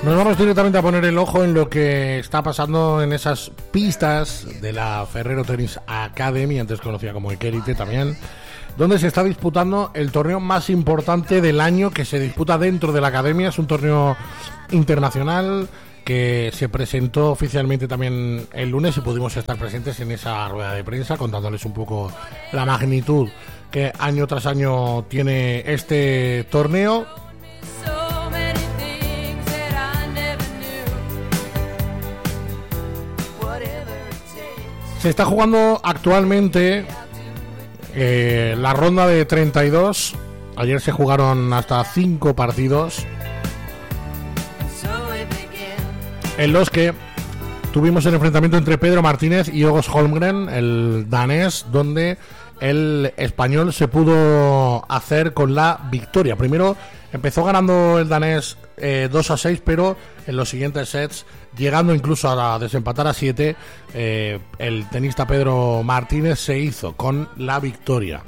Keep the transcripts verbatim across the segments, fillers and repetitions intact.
Nos vamos directamente a poner el ojo en lo que está pasando en esas pistas de la Ferrero Tennis Academy, antes conocida como Elite también, donde se está disputando el torneo más importante del año que se disputa dentro de la academia. Es un torneo internacional que se presentó oficialmente también el lunes y pudimos estar presentes en esa rueda de prensa contándoles un poco la magnitud que año tras año tiene este torneo. Se está jugando actualmente eh, la ronda de treinta y dos. Ayer se jugaron hasta cinco partidos, en los que tuvimos el enfrentamiento entre Pedro Martínez y August Holmgren, el danés, donde el español se pudo hacer con la victoria. Primero empezó ganando el danés eh, dos a seis, pero en los siguientes sets, llegando incluso a desempatar a siete, eh, el tenista Pedro Martínez se hizo con la victoria.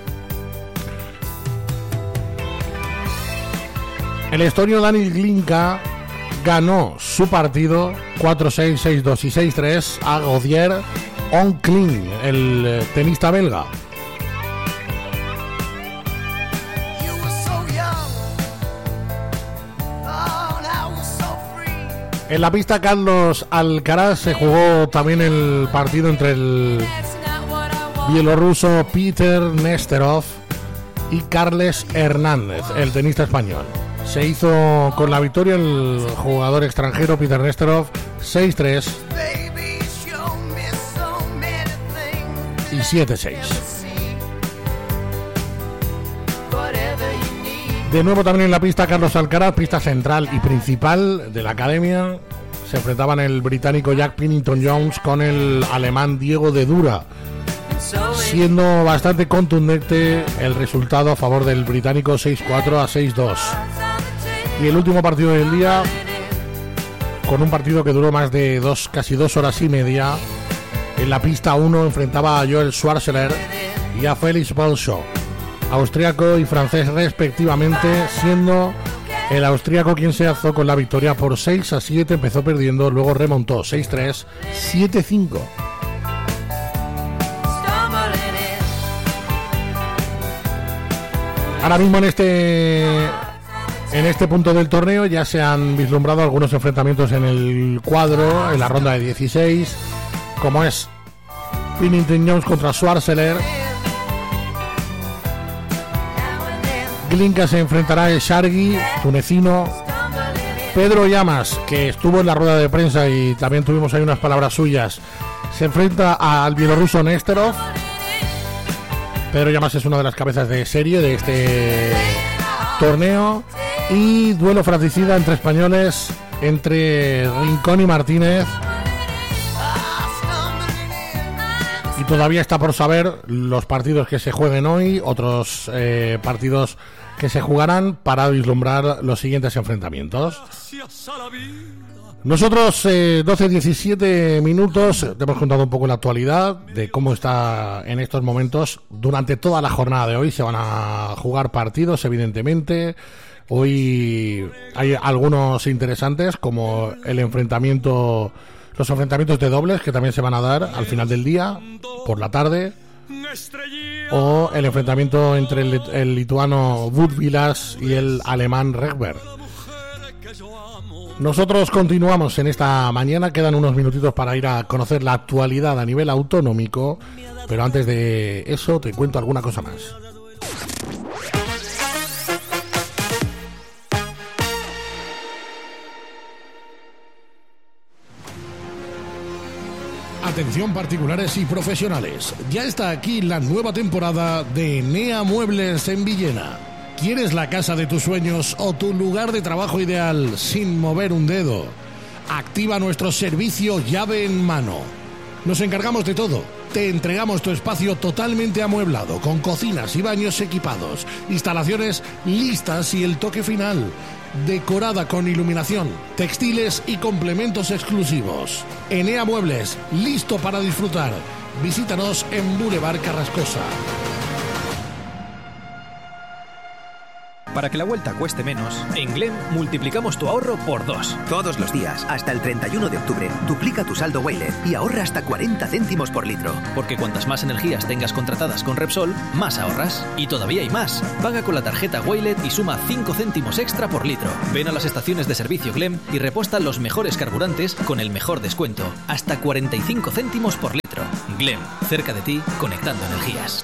El estonio Daniel Glinka ganó su partido cuatro seis, seis dos y seis tres a Gauthier Onkling, el tenista belga. En la pista Carlos Alcaraz se jugó también el partido entre el bielorruso Peter Nesterov y Carles Hernández, el tenista español. Se hizo con la victoria el jugador extranjero Peter Nesterov seis tres y siete seis. De nuevo también en la pista Carlos Alcaraz, pista central y principal de la academia. Se enfrentaban el británico Jack Pennington-Jones con el alemán Diego de Dura, siendo bastante contundente el resultado a favor del británico seis cuatro a seis dos. Y el último partido del día, con un partido que duró más de dos, casi dos horas y media, en la pista uno enfrentaba a Joel Schwarzer y a Felix Bolshow, austriaco y francés respectivamente, siendo el austriaco quien se alzó con la victoria por seis a siete, empezó perdiendo, luego remontó seis tres, siete cinco. Ahora mismo en este en este punto del torneo ya se han vislumbrado algunos enfrentamientos en el cuadro, en la ronda de dieciséis, como es Pennington-Jones contra Schwarzer. Glinka se enfrentará a Shargi, tunecino. Pedro Llamas, que estuvo en la rueda de prensa y también tuvimos ahí unas palabras suyas, se enfrenta al bielorruso Nesterov. Pedro Llamas es una de las cabezas de serie de este torneo. Y duelo fratricida entre españoles, entre Rincón y Martínez. Y todavía está por saber los partidos que se jueguen hoy, otros eh, partidos que se jugarán para vislumbrar los siguientes enfrentamientos. Nosotros, eh, doce diecisiete minutos, te hemos contado un poco la actualidad de cómo está en estos momentos. Durante toda la jornada de hoy se van a jugar partidos, evidentemente. Hoy hay algunos interesantes, como el enfrentamiento... Los enfrentamientos de dobles que también se van a dar al final del día, por la tarde, o el enfrentamiento entre el, el lituano Wout-Vilas y el alemán Regberg. Nosotros continuamos en esta mañana, quedan unos minutitos para ir a conocer la actualidad a nivel autonómico, pero antes de eso te cuento alguna cosa más. Atención particulares y profesionales, ya está aquí la nueva temporada de Enea Muebles en Villena. ¿Quieres la casa de tus sueños o tu lugar de trabajo ideal sin mover un dedo? Activa nuestro servicio llave en mano. Nos encargamos de todo. Te entregamos tu espacio totalmente amueblado, con cocinas y baños equipados, instalaciones listas y el toque final, decorada con iluminación, textiles y complementos exclusivos. Enea Muebles, listo para disfrutar. Visítanos en Boulevard Carrascosa. Para que la vuelta cueste menos, en Glem multiplicamos tu ahorro por dos. Todos los días, hasta el treinta y uno de octubre, duplica tu saldo Wayled y ahorra hasta cuarenta céntimos por litro. Porque cuantas más energías tengas contratadas con Repsol, más ahorras. Y todavía hay más. Paga con la tarjeta Wayled y suma cinco céntimos extra por litro. Ven a las estaciones de servicio Glem y reposta los mejores carburantes con el mejor descuento. Hasta cuarenta y cinco céntimos por litro. Glem, cerca de ti, conectando energías.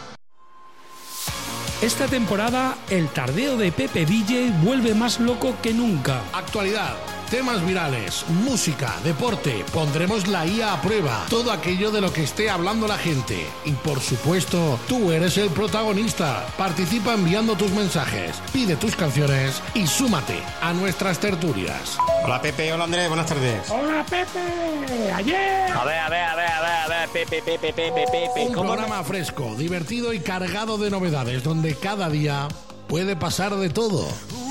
Esta temporada, el tardeo de Pepe D J vuelve más loco que nunca. Actualidad, temas virales, música, deporte, pondremos la I A a prueba, todo aquello de lo que esté hablando la gente. Y por supuesto, tú eres el protagonista. Participa enviando tus mensajes, pide tus canciones y súmate a nuestras tertulias. Hola Pepe, hola Andrés, buenas tardes. ¡Hola Pepe! ¡Ayer! A ver, a ver, a ver, a ver, a ver, Pepe, Pepe, Pepe, Pepe. Un programa fresco, divertido y cargado de novedades, donde cada día puede pasar de todo.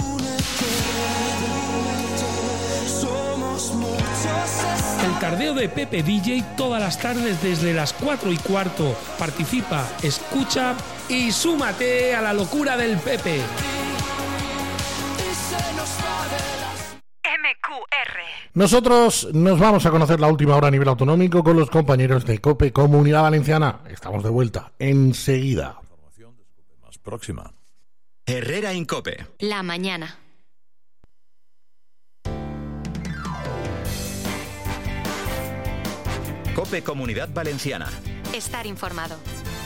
El tardeo de Pepe D J todas las tardes desde las cuatro y cuarto. Participa, escucha y súmate a la locura del Pepe. M Q R. Nosotros nos vamos a conocer la última hora a nivel autonómico con los compañeros de COPE Comunidad Valenciana. Estamos de vuelta enseguida. Más próxima. Herrera en COPE. La mañana. COPE Comunidad Valenciana. Estar informado.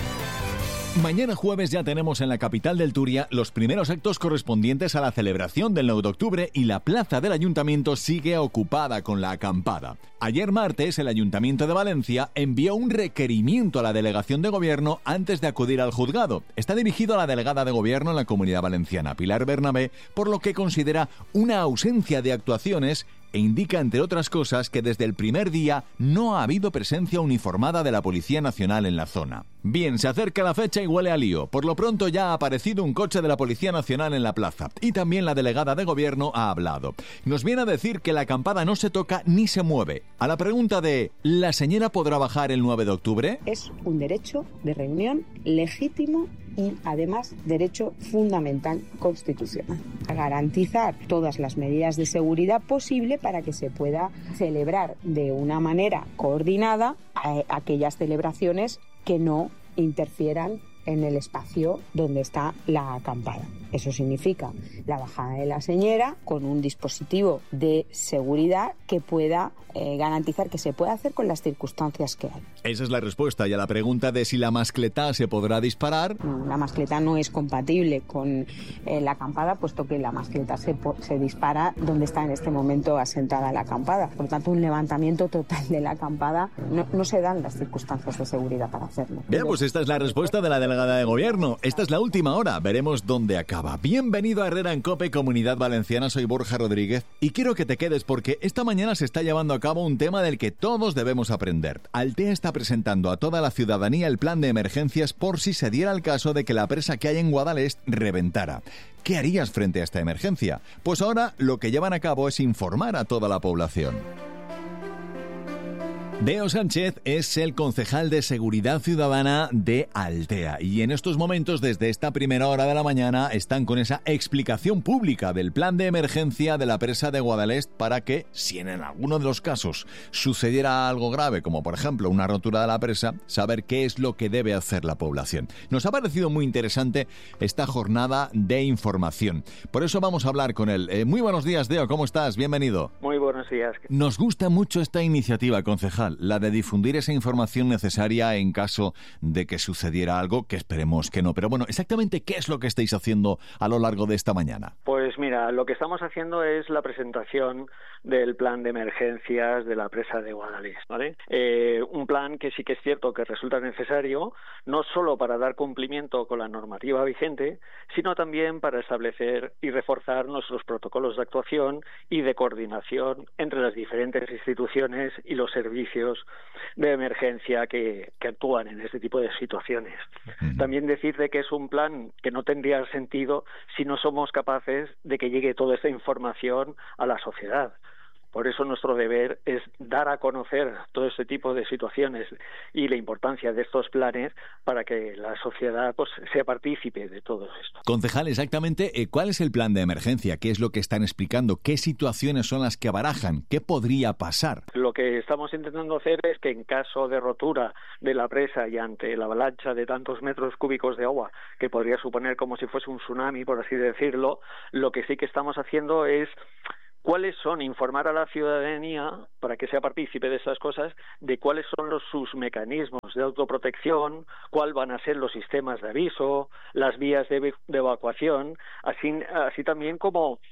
Mañana jueves ya tenemos en la capital del Turia los primeros actos correspondientes a la celebración del nueve de octubre y la plaza del Ayuntamiento sigue ocupada con la acampada. Ayer martes el Ayuntamiento de Valencia envió un requerimiento a la Delegación de Gobierno antes de acudir al juzgado. Está dirigido a la delegada de Gobierno en la Comunidad Valenciana, Pilar Bernabé, por lo que considera una ausencia de actuaciones e indica, entre otras cosas, que desde el primer día no ha habido presencia uniformada de la Policía Nacional en la zona. Bien, se acerca la fecha y huele a lío. Por lo pronto ya ha aparecido un coche de la Policía Nacional en la plaza y también la delegada de Gobierno ha hablado. Nos viene a decir que la acampada no se toca ni se mueve. A la pregunta de ¿la señora podrá bajar el nueve de octubre? Es un derecho de reunión legítimo y además derecho fundamental constitucional. A garantizar todas las medidas de seguridad posible para que se pueda celebrar de una manera coordinada a aquellas celebraciones que no interfieran en el espacio donde está la acampada. Eso significa la bajada de la señera con un dispositivo de seguridad que pueda eh, garantizar que se pueda hacer con las circunstancias que hay. Esa es la respuesta. Y a la pregunta de si la mascletá se podrá disparar... No, la mascletá no es compatible con eh, la acampada, puesto que la mascletá se, se dispara donde está en este momento asentada la acampada. Por lo tanto, un levantamiento total de la acampada no, no se dan las circunstancias de seguridad para hacerlo. Bien, pues esta es la respuesta de la delegada de Gobierno. Esta es la última hora. Veremos dónde acaba. Bienvenido a Herrera en COPE, Comunidad Valenciana. Soy Borja Rodríguez y quiero que te quedes porque esta mañana se está llevando a cabo un tema del que todos debemos aprender. Altea está presentando a toda la ciudadanía el plan de emergencias por si se diera el caso de que la presa que hay en Guadalest reventara. ¿Qué harías frente a esta emergencia? Pues ahora lo que llevan a cabo es informar a toda la población. Deo Sánchez es el concejal de Seguridad Ciudadana de Altea y en estos momentos, desde esta primera hora de la mañana, están con esa explicación pública del plan de emergencia de la presa de Guadalest para que, si en alguno de los casos sucediera algo grave, como por ejemplo una rotura de la presa, saber qué es lo que debe hacer la población. Nos ha parecido muy interesante esta jornada de información. Por eso vamos a hablar con él. Eh, muy buenos días, Deo, ¿cómo estás? Bienvenido. Muy buenos días. Nos gusta mucho esta iniciativa, concejal, la de difundir esa información necesaria en caso de que sucediera algo, que esperemos que no. Pero bueno, exactamente ¿qué es lo que estáis haciendo a lo largo de esta mañana? Pues mira, lo que estamos haciendo es la presentación del plan de emergencias de la presa de Guadalest, ¿vale? Eh, un plan que sí que es cierto que resulta necesario, no solo para dar cumplimiento con la normativa vigente, sino también para establecer y reforzar nuestros protocolos de actuación y de coordinación entre las diferentes instituciones y los servicios de emergencia que, que actúan en este tipo de situaciones. Uh-huh. También decirte que es un plan que no tendría sentido si no somos capaces de que llegue toda esta información a la sociedad. Por eso nuestro deber es dar a conocer todo este tipo de situaciones y la importancia de estos planes para que la sociedad pues sea partícipe de todo esto. Concejal, exactamente, ¿cuál es el plan de emergencia? ¿Qué es lo que están explicando? ¿Qué situaciones son las que barajan? ¿Qué podría pasar? Lo que estamos intentando hacer es que en caso de rotura de la presa y ante la avalancha de tantos metros cúbicos de agua que podría suponer como si fuese un tsunami, por así decirlo, lo que sí que estamos haciendo es cuáles son, informar a la ciudadanía para que sea partícipe de esas cosas, de cuáles son los, sus mecanismos de autoprotección, cuáles van a ser los sistemas de aviso, las vías de, de evacuación, así, así también como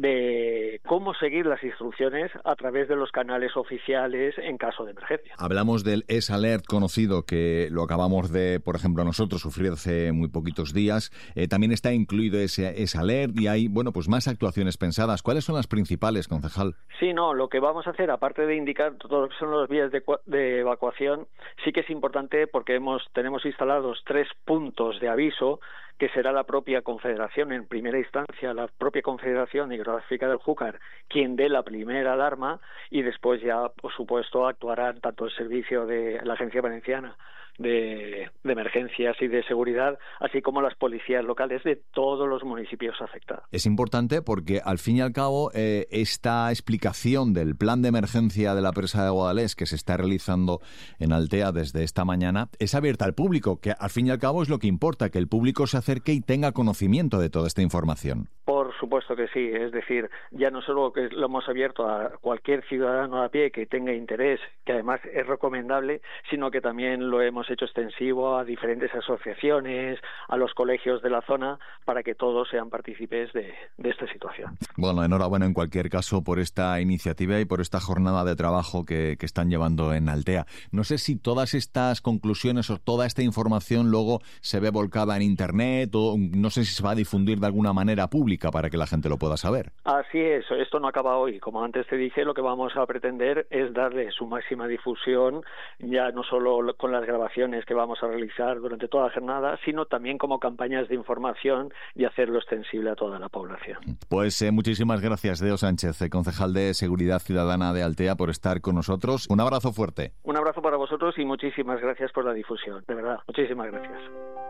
de cómo seguir las instrucciones a través de los canales oficiales en caso de emergencia. Hablamos del S-Alert conocido, que lo acabamos de, por ejemplo, nosotros sufrir hace muy poquitos días. Eh, también está incluido ese S-Alert y hay, bueno, pues más actuaciones pensadas. ¿Cuáles son las principales, concejal? Sí, no, lo que vamos a hacer, aparte de indicar todo lo que son las vías de, de evacuación, sí que es importante porque hemos tenemos instalados tres puntos de aviso que será la propia Confederación, en primera instancia, la propia Confederación Hidrográfica del Júcar, quien dé la primera alarma, y después ya, por supuesto, actuarán tanto el servicio de la Agencia Valenciana de, de Emergencias y de Seguridad, así como las policías locales de todos los municipios afectados. Es importante porque, al fin y al cabo, eh, esta explicación del plan de emergencia de la presa de Guadalest que se está realizando en Altea desde esta mañana es abierta al público, que al fin y al cabo es lo que importa, que el público se acerque y tenga conocimiento de toda esta información. Por supuesto que sí, es decir, ya no solo que lo hemos abierto a cualquier ciudadano a pie que tenga interés, que además es recomendable, sino que también lo hemos hecho extensivo a diferentes asociaciones, a los colegios de la zona, para que todos sean partícipes de, de esta situación. Bueno, enhorabuena en cualquier caso por esta iniciativa y por esta jornada de trabajo que, que están llevando en Altea. No sé si todas estas conclusiones o toda esta información luego se ve volcada en Internet o no sé si se va a difundir de alguna manera pública para que la gente lo pueda saber. Así es, esto no acaba hoy. Como antes te dije, lo que vamos a pretender es darle su máxima difusión, ya no solo con las grabaciones que vamos a realizar durante toda la jornada, sino también como campañas de información y hacerlo extensible a toda la población. Pues eh, muchísimas gracias, Deo Sánchez, eh, concejal de Seguridad Ciudadana de Altea, por estar con nosotros. Un abrazo fuerte. Un abrazo para vosotros y muchísimas gracias por la difusión. De verdad, muchísimas gracias.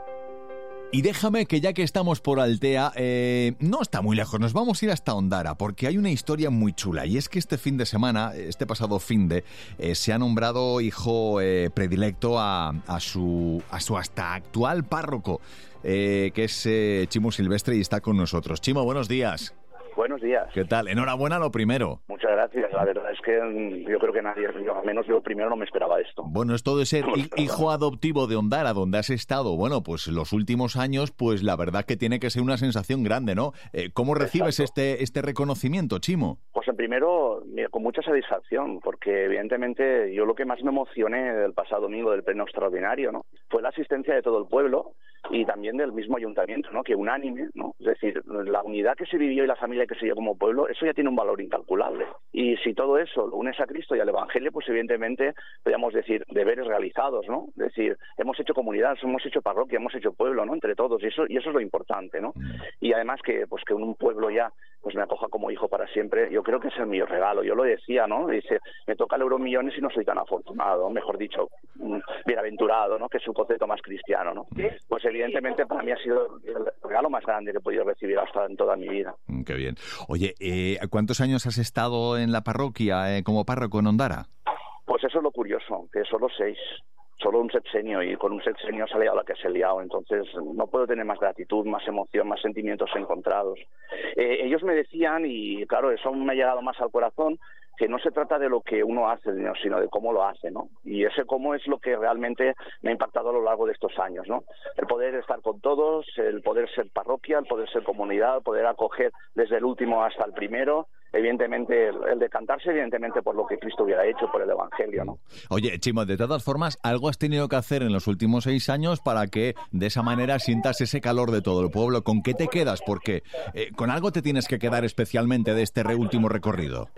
Y déjame que ya que estamos por Altea, eh, no está muy lejos, nos vamos a ir hasta Ondara, porque hay una historia muy chula, y es que este fin de semana, este pasado fin de, eh, se ha nombrado hijo eh, predilecto a, a, su, a su hasta actual párroco, eh, que es eh, Chimo Silvestre, y está con nosotros. Chimo, buenos días. Buenos días. ¿Qué tal? Enhorabuena lo primero. Muchas gracias. La verdad es que yo creo que nadie, yo, al menos yo primero no me esperaba esto. Bueno, esto de ser hijo adoptivo de Ondara, donde has estado, bueno, pues los últimos años, pues la verdad que tiene que ser una sensación grande, ¿no? Eh, ¿Cómo recibes este, este reconocimiento, Chimo? Pues en primero, mira, con mucha satisfacción, porque evidentemente yo lo que más me emocioné del pasado domingo del pleno extraordinario, ¿no?, fue la asistencia de todo el pueblo y también del mismo ayuntamiento, ¿no?, que unánime, ¿no? Es decir, la unidad que se vivió y la familia que se dio como pueblo, eso ya tiene un valor incalculable. Y si todo eso lo unes a Cristo y al Evangelio, pues evidentemente podríamos decir deberes realizados, ¿no? Es decir, hemos hecho comunidad, hemos hecho parroquia, hemos hecho pueblo, ¿no?, entre todos, y eso y eso es lo importante, ¿no? Y además que pues que un pueblo ya pues me acoja como hijo para siempre, yo creo que es el mío regalo. Yo lo decía, ¿no? Dice, me toca el Euromillones y no soy tan afortunado, mejor dicho, bienaventurado, ¿no?, que es un concepto más cristiano, ¿no? Pues evidentemente para mí ha sido el regalo más grande que he podido recibir hasta en toda mi vida. Qué bien. Oye, eh, ¿cuántos años has estado en la parroquia eh, como párroco en Ondara? Pues eso es lo curioso, que solo seis. Solo un sexenio, y con un sexenio se ha liado la que se ha liado, entonces no puedo tener más gratitud, más emoción, más sentimientos encontrados. Eh, ellos me decían, y claro, eso me ha llegado más al corazón, que no se trata de lo que uno hace, sino de cómo lo hace, ¿no? Y ese cómo es lo que realmente me ha impactado a lo largo de estos años, ¿no? El poder estar con todos, el poder ser parroquia, el poder ser comunidad, el poder acoger desde el último hasta el primero, evidentemente el, el decantarse evidentemente por lo que Cristo hubiera hecho, por el Evangelio, ¿no? Oye, Chimo, de todas formas, algo has tenido que hacer en los últimos seis años para que de esa manera sientas ese calor de todo el pueblo. ¿Con qué te quedas? Porque eh, con algo te tienes que quedar especialmente de este re último recorrido. Bueno,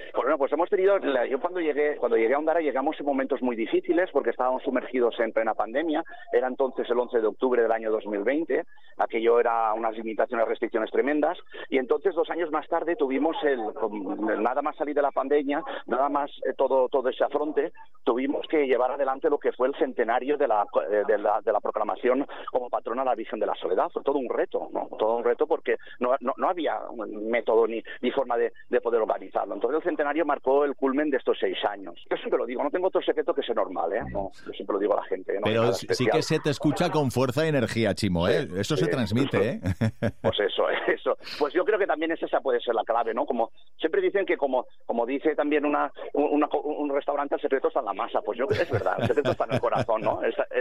pues hemos tenido, yo cuando llegué cuando llegué a Ondara llegamos en momentos muy difíciles porque estábamos sumergidos en plena pandemia, era entonces el once de octubre del año dos mil veinte, aquello era unas limitaciones, restricciones tremendas, y entonces dos años más tarde tuvimos el, nada más salir de la pandemia, nada más eh, todo todo ese afronte, tuvimos que llevar adelante lo que fue el centenario de la, de la, de la proclamación como patrona de la Virgen de la Soledad. Fue todo un reto, ¿no? Todo un reto porque no, no, no había un método ni, ni forma de, de poder organizarlo. Entonces el centenario marcó el culmen de estos seis años. Yo siempre lo digo, no tengo otro secreto que ser normal, ¿eh? No, yo siempre lo digo a la gente. No Pero sí que se te escucha con fuerza y energía, Chimo, ¿eh? Sí, eso sí, se transmite, ¿eh? Pues eso, eso. Pues yo creo que también esa puede ser la clave, ¿no? Como siempre dicen que como, como dice también una, una, un restaurante, el secreto está en la masa. Pues yo creo que es verdad, el secreto está en el corazón, ¿no? Es,